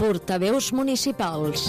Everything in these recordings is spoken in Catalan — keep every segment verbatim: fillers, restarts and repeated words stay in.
Portaveus municipals.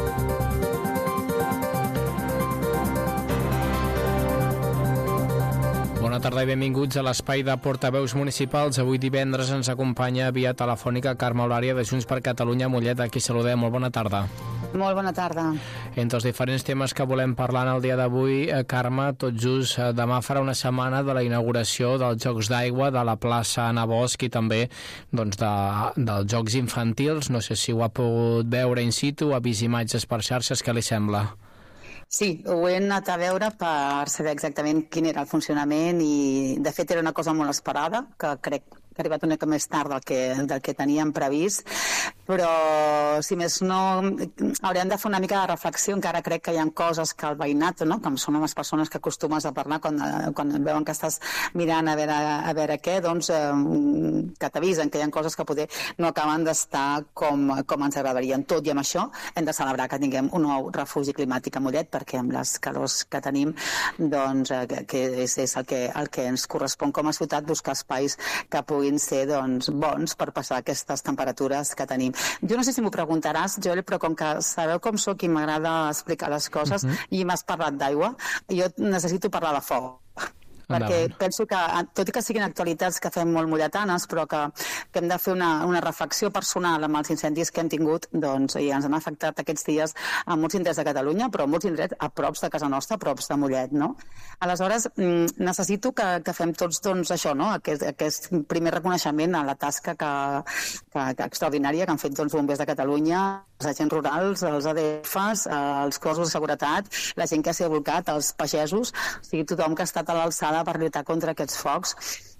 Bona tarda i benvinguts a l'espai de Portaveus municipals. Avui divendres ens acompanya via telefònica Carme Eulària de Junts per Catalunya Mollet. Aquí saludem. Molt bona tarda. Molt bona tarda. Entre els diferents temes que volem parlar en el dia d'avui, eh, Carme, tot just eh, demà farà una setmana de la inauguració dels Jocs d'Aigua de la plaça Ana Bosch i també doncs, de, dels Jocs Infantils. No sé si ho ha pogut veure in situ, ha vist imatges per xarxes, què li sembla? Sí, ho he anat a veure per saber exactament quin era el funcionament i, de fet, era una cosa molt esperada, que crec que ha arribat una mica més tard del que, del que teníem previst, però, si més no, haurem de fer una mica de reflexió. Encara crec que hi ha coses que el veïnat, no?, com són les persones que acostumes a parlar quan, quan veuen que estàs mirant a veure, a veure què, doncs, eh, que t'avisen que hi ha coses que poder no acaben d'estar com, com ens agradarien. Tot i amb això, hem de celebrar que tinguem un nou refugi climàtic a Mollet, perquè amb les calors que tenim, doncs, eh, que, que és, és el, que, el que ens correspon com a ciutat, buscar espais que puguin ser, doncs, bons per passar aquestes temperatures que tenim. Jo no sé si m'ho preguntaràs, Joel, però com que sabeu com sóc i m'agrada explicar les coses, uh-huh. i m'has parlat d'aigua, jo necessito parlar de foc. Perquè Endavant. Penso que, tot i que siguin actualitats que fem molt molletanes, però que, que hem de fer una, una reflexió personal amb els incendis que hem tingut, doncs, i ens han afectat aquests dies a molts indrets de Catalunya, però a molts indrets a props de casa nostra, a props de Mollet, no? Aleshores, necessito que, que fem tots, doncs, això, no?, aquest, aquest primer reconeixement a la tasca que, que, que extraordinària que han fet, doncs, bombers de Catalunya, els agents rurals, els A D Fs, els cossos de seguretat, la gent que s'ha volcat, els pagesos, o sigui, tothom que ha estat a l'alçada per lluitar contra aquests focs.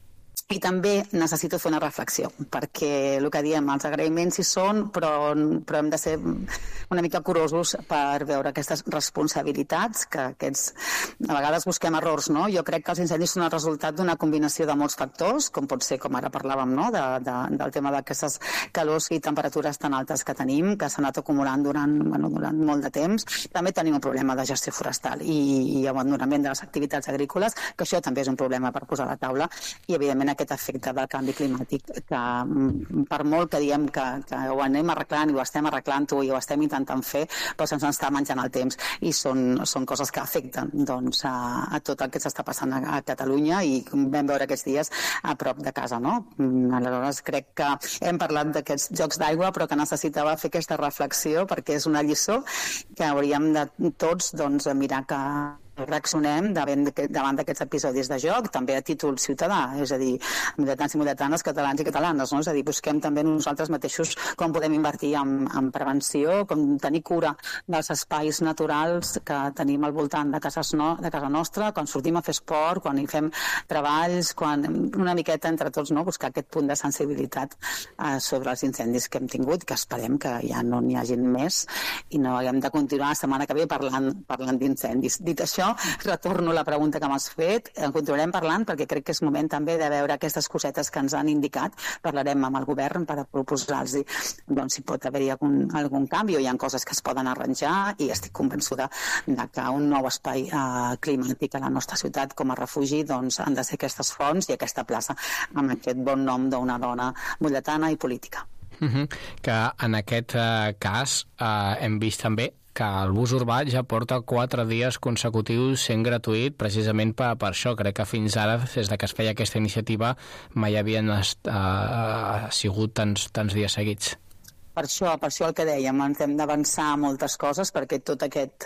I també necessito fer una reflexió, perquè el que diem, els agraïments hi són, però, però hem de ser una mica curosos per veure aquestes responsabilitats, que aquests, a vegades busquem errors, no? Jo crec que els incendis són el resultat d'una combinació de molts factors, com pot ser, com ara parlàvem, no?, de, de, del tema d'aquestes calors i temperatures tan altes que tenim, que s'han anat acumulant durant, bueno, durant molt de temps. També tenim un problema de gestió forestal i, i abandonament de les activitats agrícoles, que això també és un problema per posar a la taula, i evidentment aquest efecte del canvi climàtic, que per molt que diem que, que ho anem arreglant i ho estem arreglant-ho i ho estem intentant fer, però se'ns està menjant el temps, i són, són coses que afecten, doncs, a, a tot el que s'està passant a, a Catalunya, i vam veure aquests dies a prop de casa, no? Aleshores crec que hem parlat d'aquests jocs d'aigua, però que necessitava fer aquesta reflexió, perquè és una lliçó que hauríem de tots, doncs, mirar que reaccionem davant, davant d'aquests episodis de joc, també a títol ciutadà, és a dir, molletans i molletanes, catalans i catalanes, no? És a dir, busquem també nosaltres mateixos com podem invertir en, en prevenció, com tenir cura dels espais naturals que tenim al voltant de, cases no, de casa nostra, quan sortim a fer esport, quan hi fem treballs, quan una miqueta entre tots, no?, buscar aquest punt de sensibilitat eh, sobre els incendis que hem tingut, que esperem que ja no n'hi hagin més i no haguem de continuar la setmana que ve parlant, parlant d'incendis. Dit això, retorno la pregunta que m'has fet, en continuarem parlant perquè crec que és moment també de veure aquestes cosetes que ens han indicat, parlarem amb el govern per proposar-los, doncs, si pot haver-hi algun, algun canvi o hi ha coses que es poden arranjar, i estic convençuda de que un nou espai eh, climàtic a la nostra ciutat com a refugi, doncs, han de ser aquestes fonts i aquesta plaça amb aquest bon nom d'una dona molletana i política. Uh-huh. Que en aquest uh, cas uh, hem vist també que el bus urbà ja porta quatre dies consecutius sent gratuït, precisament per, per això. Crec que fins ara, des de que es feia aquesta iniciativa, mai havien est, uh, sigut tants, tants dies seguits. Per això, per això el que dèiem, hem d'avançar moltes coses, perquè tot aquest,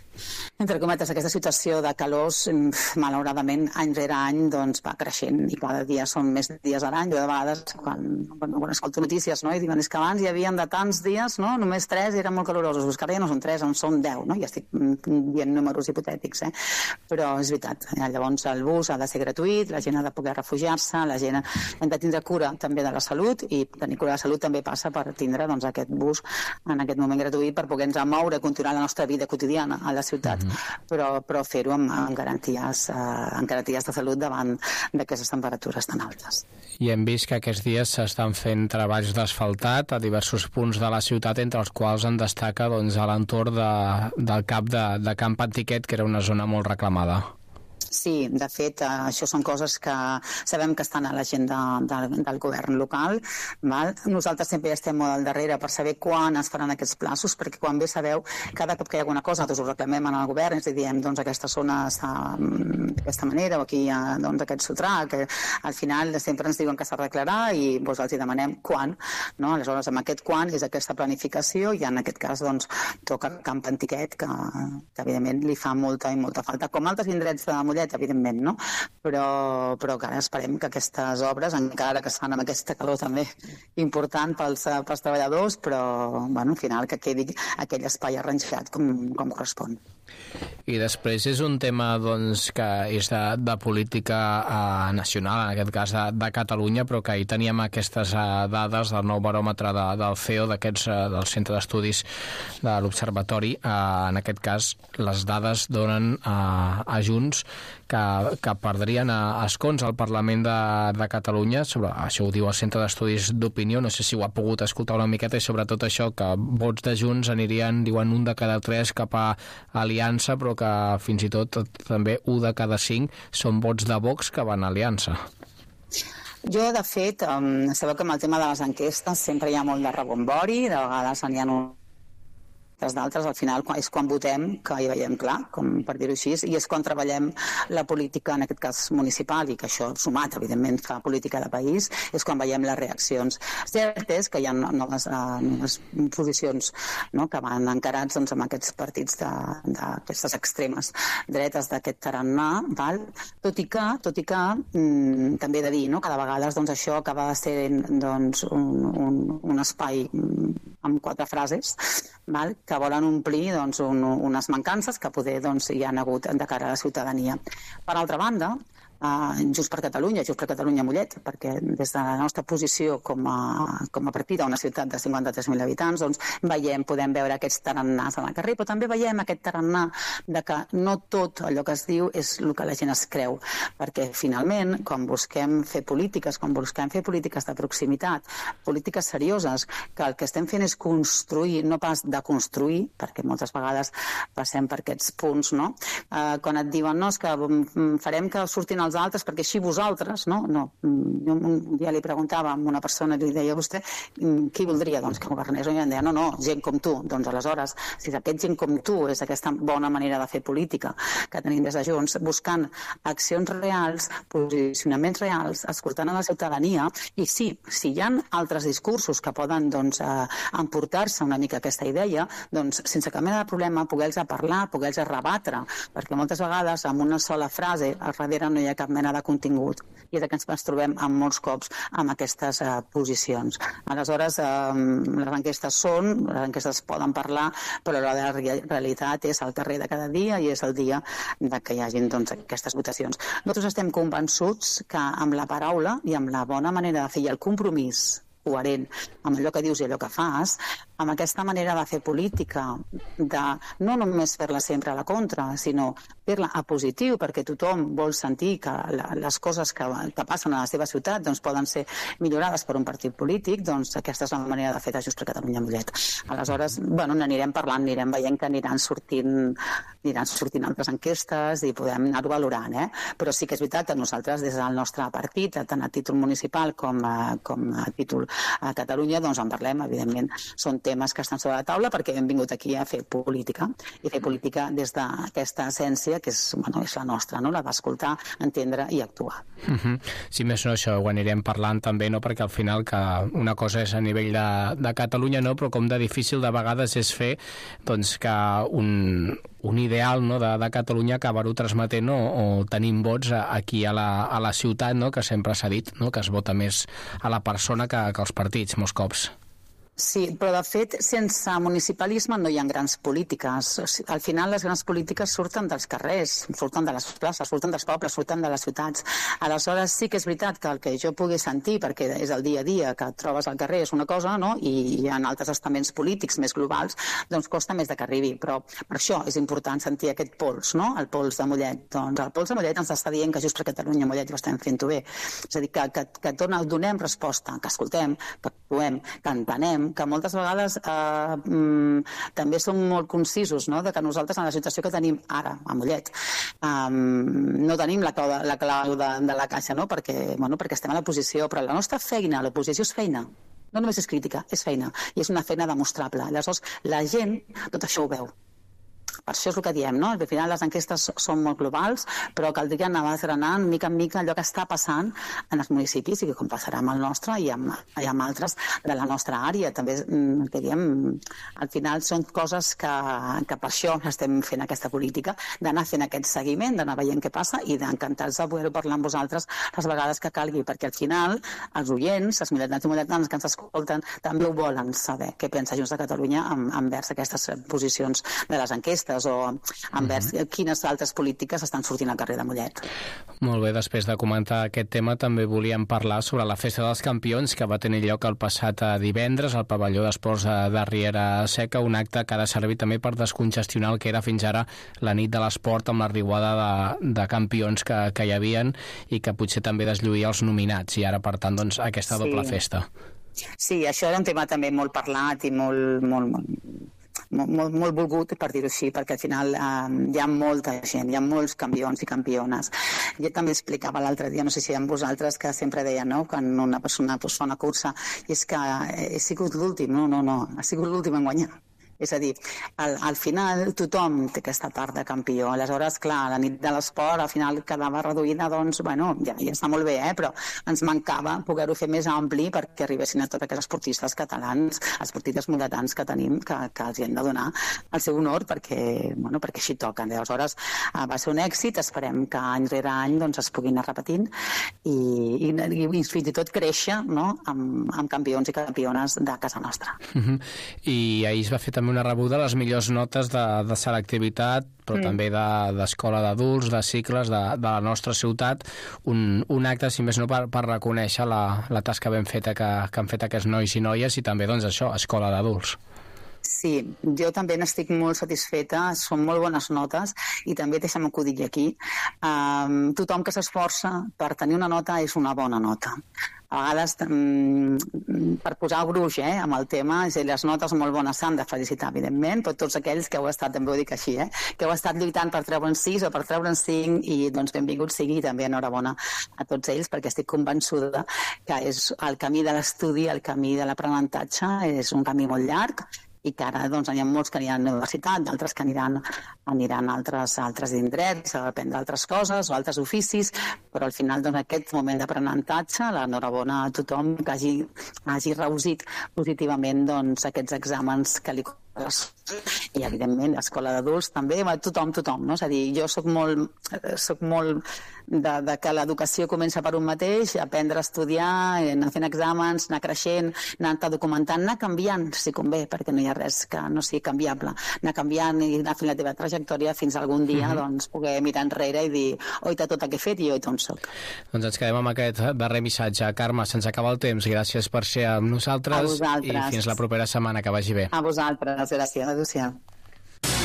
entre cometes, aquesta situació de calors, malauradament, any rere any, doncs, va creixent, i cada dia són més dies a l'any. Jo de vegades, quan, quan, quan escolto notícies, no?, i diuen, és que abans hi havia de tants dies, no?, només tres i eren molt calorosos, doncs que ara ja no són tres, en són deu, no?, ja estic dient números hipotètics, eh? Però és veritat, llavors el bus ha de ser gratuït, la gent ha de poder refugiar-se, la gent hem de tindre cura també de la salut, i tenir cura de la salut també passa per tindre, doncs, aquest bus en aquest moment gratuït per poder-nos moure, continuar la nostra vida quotidiana a la ciutat, mm-hmm. però, però fer-ho amb, amb, garanties, eh, amb garanties de salut davant d'aquestes temperatures tan altes. I hem vist que aquests dies s'estan fent treballs d'asfaltat a diversos punts de la ciutat, entre els quals en destaca, doncs, a l'entorn de, del cap de, de Camp Antiquet, que era una zona molt reclamada. Sí, de fet, això són coses que sabem que estan a l'agenda del, del govern local. Val? Nosaltres sempre estem molt al darrere per saber quan es faran aquests plaços, perquè quan bé sabeu, cada cop que hi ha alguna cosa, doncs ho reclamem al govern, ens diem, doncs aquesta zona està d'aquesta manera, o aquí hi ha doncs, aquest sotrac, que al final sempre ens diuen que s'arreglarà i doncs, els hi demanem quan. No? Aleshores, amb aquest quan és aquesta planificació i en aquest cas doncs, toca el Camp Antiquet, que, que evidentment li fa molta i molta falta, com altres indrets de Mollet, evidentment, no? Però, però que ara esperem que aquestes obres, encara que es fan amb aquesta calor també important pels, pels treballadors, però bueno, al final que quedi aquell espai arranjat com, com correspon. I després és un tema doncs, que és de, de política eh, nacional, en aquest cas de, de Catalunya, però que ahir teníem aquestes eh, dades del nou baròmetre de, del C E O, d'aquests eh, del Centre d'Estudis de l'Observatori. Eh, en aquest cas, les dades donen eh, a Junts que, que perdrien a escons al Parlament de, de Catalunya. Sobre, això ho diu el Centre d'Estudis d'Opinió, no sé si ho ha pogut escoltar una miqueta, i sobretot això, que vots de Junts anirien, diuen, un de cada tres cap a Aliança, però que fins i tot també un de cada cinc són vots de Vox que van a Aliança. Jo, de fet, um, sabeu que amb el tema de les enquestes sempre hi ha molt de rebombori, de vegades n'hi ha un d'altres, al final és quan votem que hi veiem clar, com per dir-ho així, i és quan treballem la política, en aquest cas municipal, i que això sumat, evidentment, fa política de país, és quan veiem les reaccions. Cert és que hi ha noves, uh, noves posicions, no?, que van encarats doncs, amb aquests partits d'aquestes extremes dretes d'aquest tarannà, val? Tot i que, tot i que mm, també he de dir, no?, que de vegades doncs, això acaba de ser doncs, un, un, un espai amb quatre frases, val? Que volen omplir doncs, un, unes mancances que poder doncs, hi han hagut de cara a la ciutadania. Per altra banda, Uh, Junts per Catalunya, Junts per Catalunya Mollet, perquè des de la nostra posició com a, com a partit a una ciutat de cinquanta-tres mil habitants, doncs veiem, podem veure aquests tarannàs al carrer, però també veiem aquest tarannà de que no tot allò que es diu és el que la gent es creu, perquè finalment, quan busquem fer polítiques, quan busquem fer polítiques de proximitat, polítiques serioses, que el que estem fent és construir, no pas de construir, perquè moltes vegades passem per aquests punts, no? Uh, quan et diuen, no, és que farem que surtin els altres perquè així vosaltres, no? No. Jo un dia li preguntava a una persona i li deia a vostè qui voldria doncs, que governés, i em deia no, no, gent com tu. Doncs aleshores, si aquest gent com tu és aquesta bona manera de fer política que tenim des de Junts, buscant accions reals, posicionaments reals, escoltant a la ciutadania, i sí, si hi ha altres discursos que poden doncs, eh, emportar-se una mica aquesta idea, doncs sense cap mena de problema poder-los parlar, poder-los rebatre, perquè moltes vegades amb una sola frase al darrere no hi ha cap mena de contingut, i és que ens trobem amb molts cops amb aquestes eh, posicions. Aleshores, eh, les enquestes són, les enquestes poden parlar, però la realitat és el carrer de cada dia i és el dia de que hi hagin doncs, aquestes votacions. Nosaltres estem convençuts que amb la paraula i amb la bona manera de fer i el compromís coherent amb allò que dius i allò que fas, amb aquesta manera de fer política, de no només fer-la sempre a la contra, sinó fer-la a positiu, perquè tothom vol sentir que la, les coses que, que passen a la seva ciutat doncs, poden ser millorades per un partit polític, doncs aquesta és la manera de fer de Junts per Catalunya Mollet. Aleshores, bueno, n'anirem parlant, anirem veient que aniran sortint, aniran sortint altres enquestes i podem anar-ho valorant, eh? Però sí que és veritat que nosaltres, des del nostre partit, tant a títol municipal com a, com a títol a Catalunya, doncs en parlem, evidentment, són temes que estan sobre la taula perquè hem vingut aquí a fer política i fer política des d'aquesta essència que és, bueno, és la nostra, no? La d'escoltar, entendre i actuar. Uh-huh. Si més no, això ho anirem parlant també, no? Perquè al final que una cosa és a nivell de, de Catalunya, no? Però com de difícil de vegades és fer doncs, que un, un ideal, no? de, de Catalunya acabar-ho transmetent, no? O tenim vots aquí a la, a la ciutat, no? Que sempre s'ha dit, no? Que es vota més a la persona que, que als partits, molts cops. Sí, però de fet, sense municipalisme no hi ha grans polítiques. Al final les grans polítiques surten dels carrers, surten de les places, surten dels pobles, surten de les ciutats. Aleshores sí que és veritat que el que jo pugui sentir, perquè és el dia a dia que et trobes al carrer és una cosa, no? I hi ha altres estaments polítics més globals, doncs costa més de que arribi. Però per això és important sentir aquest pols, no? El pols de Mollet. Doncs el pols de Mollet ens està dient que Junts per Catalunya Mollet ho estem fent-ho bé. És a dir, que, que, que donem resposta, que escoltem, que actuem, que entenem, diem, que moltes vegades eh, mm, també som molt concisos, no?, de que nosaltres en la situació que tenim ara, a Mollet, eh, no tenim la clau, de, la clau de, de la caixa, no?, perquè, bueno, perquè estem a l'oposició, però la nostra feina, l'oposició és feina. No només és crítica, és feina, i és una feina demostrable. Aleshores, la gent tot això ho veu. Per això és el que diem, no? Al final les enquestes són molt globals, però caldria anar desgranant mica en mica allò que està passant en els municipis, i que com passarà amb el nostre i amb, i amb altres de la nostra àrea. També, el que diem, al final són coses que, que per això estem fent aquesta política, d'anar fent aquest seguiment, d'anar veient què passa i d'encantar-nos de poder parlar amb vosaltres les vegades que calgui, perquè al final els oients, els militants i militants que ens escolten, també ho volen saber què pensa Junts de Catalunya envers aquestes posicions de les enquestes o envers uh-huh. quines altres polítiques estan sortint al carrer de Mollet. Molt bé, després de comentar aquest tema també volíem parlar sobre la Festa dels Campions, que va tenir lloc el passat divendres al pavelló d'esports de Riera Seca, un acte que ha de servir també per descongestionar el que era fins ara la nit de l'esport, amb l'arribada de, de campions que, que hi havien i que potser també deslluïa els nominats, i ara per tant doncs aquesta doble sí. festa. Sí, això era un tema també molt parlat i molt, molt, molt Molt, molt, molt volgut, per dir-ho així, perquè al final eh, hi ha molta gent, hi ha molts campions i campiones. Jo també explicava l'altre dia, no sé si amb vosaltres, que sempre deia, no?, quan una persona pues, fa una cursa, i és que he sigut l'últim, no, no, no, ha sigut l'últim en guanyar. És a dir, al, al final tothom té aquesta part de campió. Aleshores, clar, la nit de l'esport al final quedava reduïda, doncs, bueno, ja, ja està molt bé, eh? Però ens mancava poder-ho fer més ampli perquè arribessin a tots aquests esportistes catalans, esportistes moletans que tenim, que, que els hi hem de donar el seu honor perquè, bueno, perquè així toquen. Aleshores, va ser un èxit, esperem que any rere any doncs, es puguin anar repetint i, i, i fins i tot créixer, no?, amb, amb campions i campiones de casa nostra. Uh-huh. I ahir es va fer també una rebuda a les millors notes de, de selectivitat, però mm. també d'escola de, d'adults, de cicles de, de la nostra ciutat, un, un acte, si més no, per, per reconèixer la, la tasca ben feta que, que han fet aquests nois i noies, i també, doncs, això, escola d'adults. Sí, jo també n'estic molt satisfeta, són molt bones notes, i també deixa'm que ho digui aquí, um, tothom que s'esforça per tenir una nota és una bona nota. A vegades, per posar gruix eh, amb el tema, les notes molt bones s'han de felicitar, evidentment, però tots aquells que heu estat, també ho dic així, eh, que heu estat lluitant per treure'n sis o per treure'n cinc, i doncs benvingut sigui, i també enhorabona a tots ells, perquè estic convençuda que és el camí de l'estudi, el camí de l'aprenentatge, és un camí molt llarg, i que ara doncs, hi ha molts que aniran a la universitat, d'altres que aniran, aniran a altres, a altres indrets, a aprendre altres coses o altres oficis, però al final doncs, aquest moment d'aprenentatge, l'enhorabona a tothom que hagi, hagi reussit positivament doncs, aquests exàmens que li i evidentment l'escola d'adults també, tothom, tothom, no? És a dir, jo soc molt, soc molt de, de que l'educació comença per un mateix, aprendre a estudiar, anar fent exàmens, anar creixent, anar-te documentant, anar canviant, si convé, perquè no hi ha res que no sigui canviable, anar canviant i anar fent la teva trajectòria fins algun dia mm-hmm. doncs, poder mirar enrere i dir, oita tot el que he fet i oita on soc. Doncs ens quedem amb aquest darrer missatge. Carme, se'ns acaba el temps, gràcies per ser amb nosaltres i fins la propera setmana, que vagi bé. A vosaltres. Gràcies, adéu-siau.